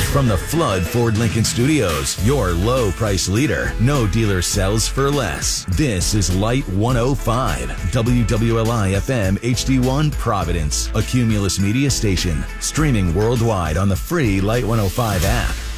From the Flood Ford Lincoln Studios, your low price leader. No dealer sells for less. This is Light 105, WWLI FM HD1 Providence, a Cumulus Media station. Streaming worldwide on the free Light 105 app.